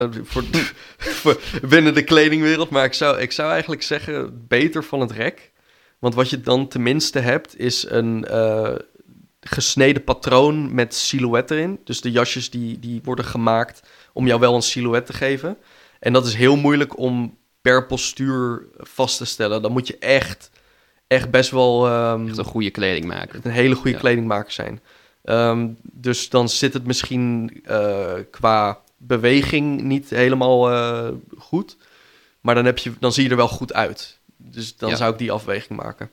binnen de kledingwereld. Maar ik zou eigenlijk zeggen, beter van het rek. Want wat je dan tenminste hebt, is een gesneden patroon met silhouet erin. Dus de jasjes die worden gemaakt om jou wel een silhouet te geven. En dat is heel moeilijk om per postuur vast te stellen. Dan moet je echt best wel... echt een goede kledingmaker. Een hele goede kledingmaker zijn. Dus dan zit het misschien qua beweging niet helemaal goed. Maar dan zie je er wel goed uit. Dus dan zou ik die afweging maken.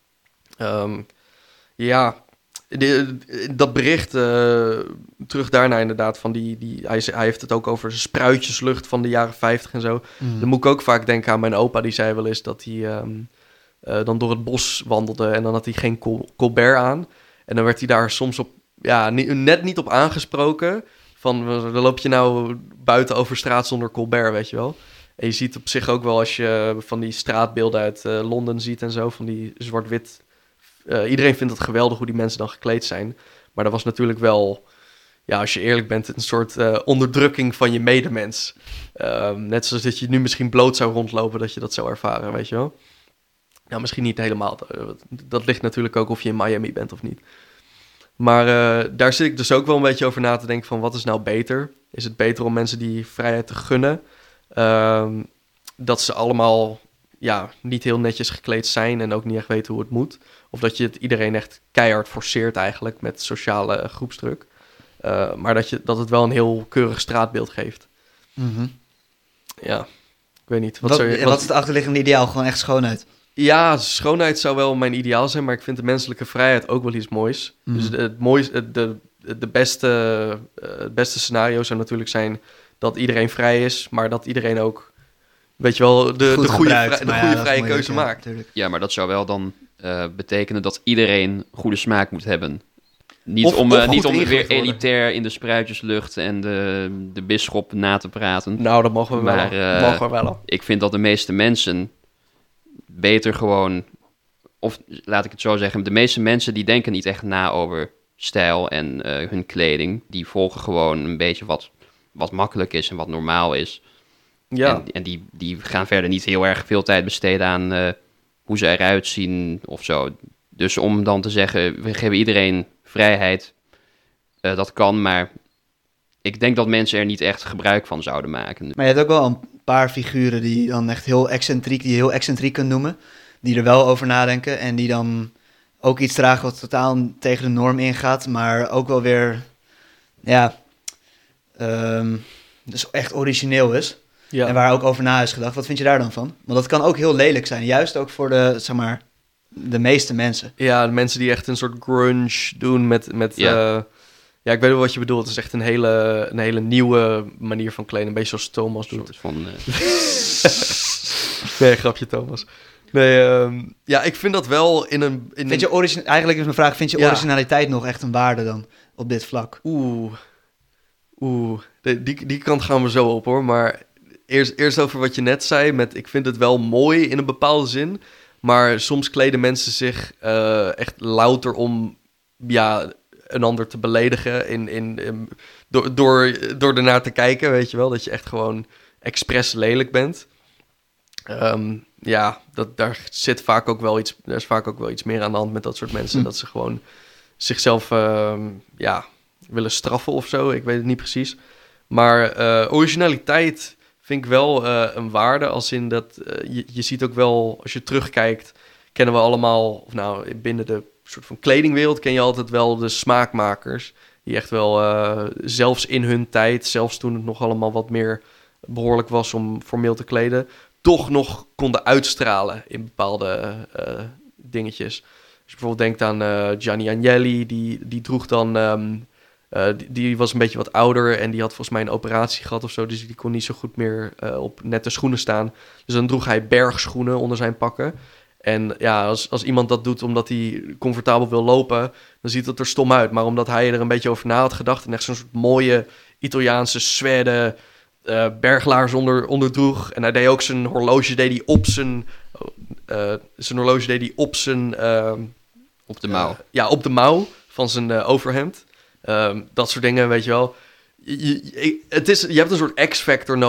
Dat bericht, terug daarna inderdaad, van hij heeft het ook over spruitjeslucht van de jaren 50 en zo. Dan moet ik ook vaak denken aan mijn opa, die zei wel eens dat hij dan door het bos wandelde en dan had hij geen Colbert aan. En dan werd hij daar soms net niet op aangesproken, van dan loop je nou buiten over straat zonder Colbert, weet je wel. En je ziet op zich ook wel, als je van die straatbeelden uit Londen ziet en zo, van die zwart-wit... iedereen vindt het geweldig hoe die mensen dan gekleed zijn. Maar dat was natuurlijk wel, als je eerlijk bent, een soort onderdrukking van je medemens. Net zoals dat je nu misschien bloot zou rondlopen, dat je dat zou ervaren, weet je wel. Nou, misschien niet helemaal. Dat ligt natuurlijk ook of je in Miami bent of niet. Maar daar zit ik dus ook wel een beetje over na te denken van, wat is nou beter? Is het beter om mensen die vrijheid te gunnen? Dat ze allemaal niet heel netjes gekleed zijn en ook niet echt weten hoe het moet. Of dat je het iedereen echt keihard forceert eigenlijk met sociale groepsdruk. Maar dat het wel een heel keurig straatbeeld geeft. Mm-hmm. Ja, ik weet niet. Wat is het achterliggende ideaal? Gewoon echt schoonheid? Ja, schoonheid zou wel mijn ideaal zijn, maar ik vind de menselijke vrijheid ook wel iets moois. Dus het mooiste, het beste scenario zou natuurlijk zijn dat iedereen vrij is, maar dat iedereen ook, weet je wel, de goede vrije keuze maakt. Natuurlijk. Ja, maar dat zou wel dan betekenen dat iedereen goede smaak moet hebben. Niet om weer elitair in de spruitjeslucht en de bisschop na te praten. Nou, dat mogen we wel. Ik vind dat de meeste mensen beter gewoon... Of laat ik het zo zeggen, de meeste mensen die denken niet echt na over stijl en hun kleding. Die volgen gewoon een beetje wat makkelijk is en wat normaal is. Ja. En die gaan verder niet heel erg veel tijd besteden aan hoe ze eruit zien of zo. Dus om dan te zeggen, we geven iedereen vrijheid, dat kan, maar ik denk dat mensen er niet echt gebruik van zouden maken. Maar je hebt ook wel een paar figuren die dan echt heel excentriek kunt noemen, die er wel over nadenken en die dan ook iets dragen wat totaal tegen de norm ingaat, maar ook wel weer, dus echt origineel is. Ja. En waar ook over na is gedacht. Wat vind je daar dan van? Want dat kan ook heel lelijk zijn, juist ook voor de meeste mensen. Ja, de mensen die echt een soort grunge doen met ik weet wel wat je bedoelt. Het is echt een hele nieuwe manier van kleden. Een beetje zoals Thomas doet. Nee, grapje Thomas. Nee, ik vind dat wel Eigenlijk is mijn vraag, vind je originaliteit nog echt een waarde dan op dit vlak? Die kant gaan we zo op hoor. Maar eerst over wat je net zei. Ik vind het wel mooi in een bepaalde zin. Maar soms kleden mensen zich echt louter om een ander te beledigen. Door ernaar te kijken, weet je wel. Dat je echt gewoon expres lelijk bent. Daar is vaak ook wel iets meer aan de hand met dat soort mensen. Dat ze gewoon zichzelf willen straffen of zo. Ik weet het niet precies. Maar originaliteit vind ik wel een waarde. Als in dat je ziet ook wel, als je terugkijkt, kennen we allemaal, binnen de soort van kledingwereld ken je altijd wel de smaakmakers. Die echt wel, zelfs in hun tijd, zelfs toen het nog allemaal wat meer behoorlijk was om formeel te kleden, toch nog konden uitstralen in bepaalde dingetjes. Als je bijvoorbeeld denkt aan Gianni Agnelli, die droeg dan... die was een beetje wat ouder en die had volgens mij een operatie gehad of zo. Dus die kon niet zo goed meer op nette schoenen staan. Dus dan droeg hij bergschoenen onder zijn pakken. En ja, als iemand dat doet omdat hij comfortabel wil lopen, dan ziet het er stom uit. Maar omdat hij er een beetje over na had gedacht en echt zo'n soort mooie Italiaanse zwerde berglaars onder droeg. En hij deed ook zijn horloge op de mouw. Op de mouw van zijn overhemd. Dat soort dingen, weet je wel. Je hebt een soort X-factor nodig